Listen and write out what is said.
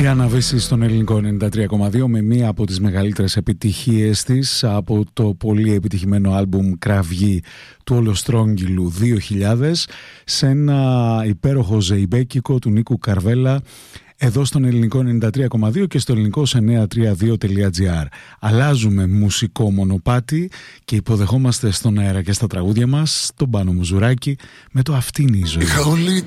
Η Άννα Βύση στον ελληνικό 93,2 με μία από τις μεγαλύτερες επιτυχίες της από το πολύ επιτυχημένο άλμπουμ Κραυγή του Ολοστρόγγυλου 2000 σε ένα υπέροχο ζεϊμπέκικο του Νίκου Καρβέλα εδώ στον ελληνικό 93,2 και στο ελληνικό 932.gr. Αλλάζουμε μουσικό μονοπάτι και υποδεχόμαστε στον αέρα και στα τραγούδια μας τον Πάνο Μουζουράκη με το «Αυτή είναι η ζωή».